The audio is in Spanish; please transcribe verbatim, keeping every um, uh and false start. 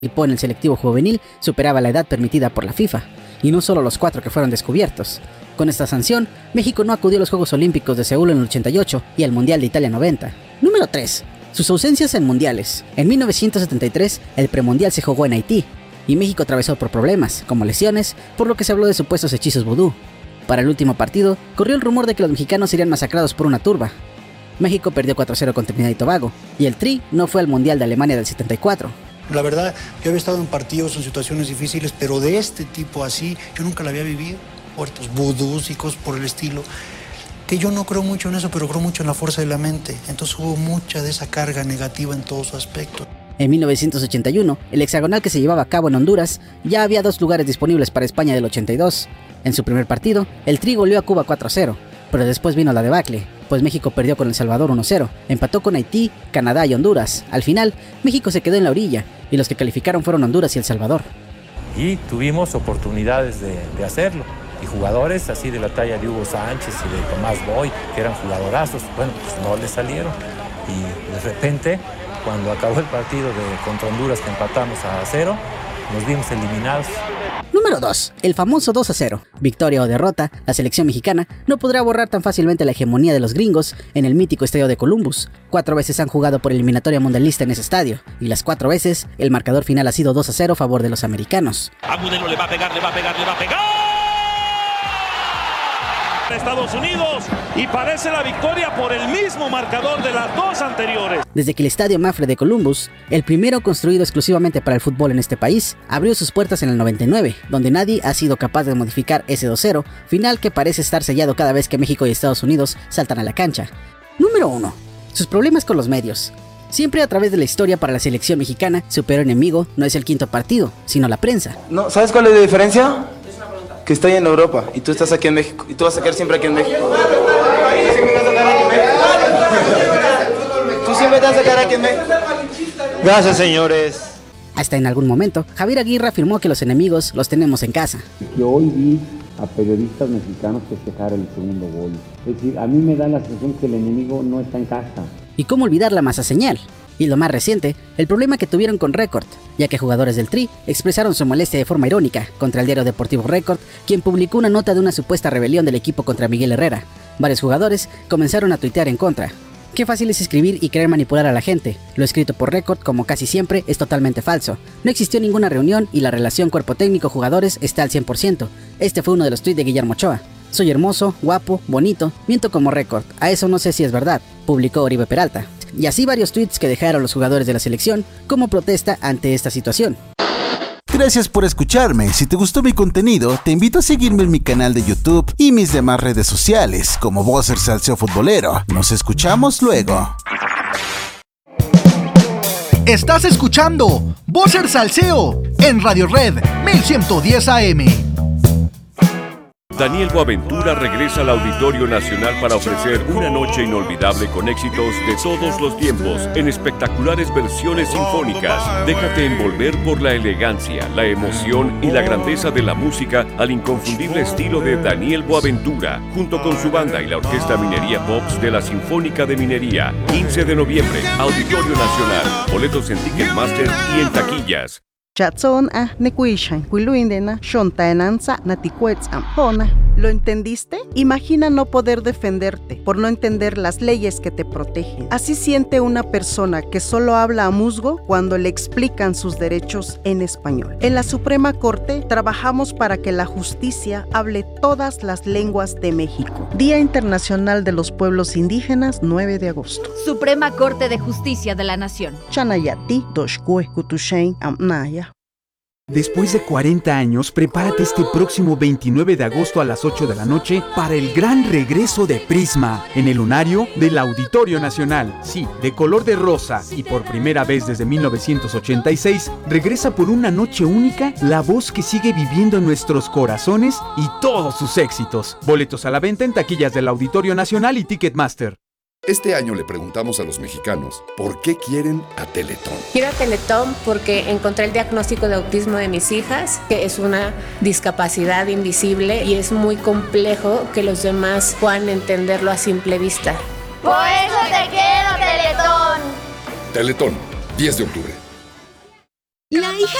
participó en el selectivo juvenil superaba la edad permitida por la FIFA, y no solo los cuatro que fueron descubiertos. Con esta sanción, México no acudió a los Juegos Olímpicos de Seúl en el ochenta y ocho y al Mundial de Italia noventa. Número tres. Sus ausencias en mundiales. En mil novecientos setenta y tres, el premundial se jugó en Haití, y México atravesó por problemas, como lesiones, por lo que se habló de supuestos hechizos vudú. Para el último partido, corrió el rumor de que los mexicanos serían masacrados por una turba. México perdió cuatro a cero con Trinidad y Tobago, y el Tri no fue al Mundial de Alemania del setenta y cuatro. La verdad, yo había estado en partidos, en situaciones difíciles, pero de este tipo así, yo nunca la había vivido. Puertos vudús y cosas por el estilo. Que yo no creo mucho en eso, pero creo mucho en la fuerza de la mente. Entonces hubo mucha de esa carga negativa en todos sus aspectos. En mil novecientos ochenta y uno, el hexagonal que se llevaba a cabo en Honduras, ya había dos lugares disponibles para España del ochenta y dos. En su primer partido, el Tri goleó a Cuba cuatro a cero, pero después vino la debacle, pues México perdió con El Salvador uno a cero, empató con Haití, Canadá y Honduras. Al final, México se quedó en la orilla, y los que calificaron fueron Honduras y El Salvador. Y tuvimos oportunidades de, de hacerlo. Y jugadores así de la talla de Hugo Sánchez y de Tomás Boy, que eran jugadorazos, bueno, pues no les salieron. Y de repente, cuando acabó el partido de contra Honduras, que empatamos a cero, nos vimos eliminados. Número dos. El famoso dos a cero. Victoria o derrota, la selección mexicana no podrá borrar tan fácilmente la hegemonía de los gringos en el mítico estadio de Columbus. Cuatro veces han jugado por eliminatoria mundialista en ese estadio, y las cuatro veces el marcador final ha sido dos a cero a favor de los americanos. Agudelo le va a pegar, le va a pegar, le va a pegar. Estados Unidos, y parece la victoria por el mismo marcador de las dos anteriores. Desde que el estadio Mafre de Columbus, el primero construido exclusivamente para el fútbol en este país, abrió sus puertas en el noventa y nueve, donde nadie ha sido capaz de modificar ese dos cero, final que parece estar sellado cada vez que México y Estados Unidos saltan a la cancha. Número uno. Sus problemas con los medios. Siempre a través de la historia para la selección mexicana, su peor enemigo no es el quinto partido, sino la prensa. No, ¿sabes cuál es la diferencia? Que estoy en Europa y tú estás aquí en México y tú vas a quedar siempre aquí en México. Tú siempre te vas a quedar aquí en México. Gracias, señores. Hasta en algún momento, Javier Aguirre afirmó que los enemigos los tenemos en casa. Que hoy vi a periodistas mexicanos festejar el segundo gol. Es decir, a mí me da la sensación que el enemigo no está en casa. ¿Y cómo olvidar la masa señal? Y lo más reciente, el problema que tuvieron con Record, ya que jugadores del Tri expresaron su molestia de forma irónica contra el diario deportivo Record, quien publicó una nota de una supuesta rebelión del equipo contra Miguel Herrera. Varios jugadores comenzaron a tuitear en contra. Qué fácil es escribir y querer manipular a la gente. Lo escrito por Record, como casi siempre, es totalmente falso. No existió ninguna reunión y la relación cuerpo técnico-jugadores está al cien por ciento. Este fue uno de los tuits de Guillermo Ochoa. Soy hermoso, guapo, bonito, miento como Record. A eso no sé si es verdad, publicó Oribe Peralta. Y así varios tweets que dejaron los jugadores de la selección como protesta ante esta situación. Gracias por escucharme. Si te gustó mi contenido, te invito a seguirme en mi canal de YouTube y mis demás redes sociales como Bosser Salseo Futbolero. Nos escuchamos luego. Estás escuchando Bosser Salseo en Radio Red mil ciento diez A M. Daniel Boaventura regresa al Auditorio Nacional para ofrecer una noche inolvidable con éxitos de todos los tiempos en espectaculares versiones sinfónicas. Déjate envolver por la elegancia, la emoción y la grandeza de la música al inconfundible estilo de Daniel Boaventura, junto con su banda y la Orquesta Minería Pops de la Sinfónica de Minería. quince de noviembre, Auditorio Nacional. Boletos en Ticketmaster y en taquillas. Chatson a nekuishan, kuiluindena, shontaenanza, naticuetzam, hona. ¿Lo entendiste? Imagina no poder defenderte por no entender las leyes que te protegen. Así siente una persona que solo habla a musgo cuando le explican sus derechos en español. En la Suprema Corte trabajamos para que la justicia hable todas las lenguas de México. Día Internacional de los Pueblos Indígenas, nueve de agosto. Suprema Corte de Justicia de la Nación. Chanayati, Doshkue, Kutushain, Amnaya. Después de cuarenta años, prepárate este próximo veintinueve de agosto a las ocho de la noche para el gran regreso de Prisma en el lunario del Auditorio Nacional. Sí, de color de rosa y por primera vez desde mil novecientos ochenta y seis, regresa por una noche única la voz que sigue viviendo en nuestros corazones y todos sus éxitos. Boletos a la venta en taquillas del Auditorio Nacional y Ticketmaster. Este año le preguntamos a los mexicanos por qué quieren a Teletón. Quiero a Teletón porque encontré el diagnóstico de autismo de mis hijas, que es una discapacidad invisible y es muy complejo que los demás puedan entenderlo a simple vista. Por eso te quiero, Teletón. Teletón, diez de octubre. La hija